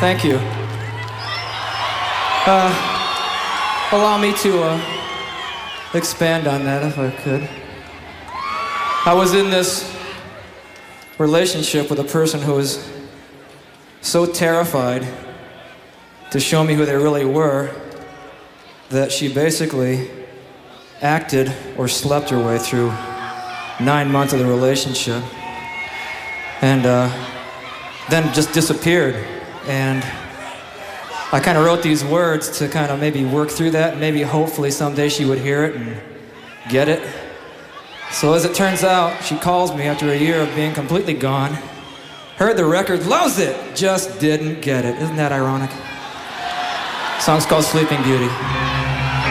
Thank you. Allow me to expand on that if I could. I was in this relationship with a person who was so terrified to show me who they really were that she basically acted or slept her way through 9 months of the relationship and then just disappeared. And I kind of wrote these words to kind of maybe work through that, and maybe hopefully someday she would hear it and get it. So as it turns out, she calls me after a year of being completely gone, heard the record, loves it, just didn't get it. Isn't that ironic? The song's called Sleeping Beauty.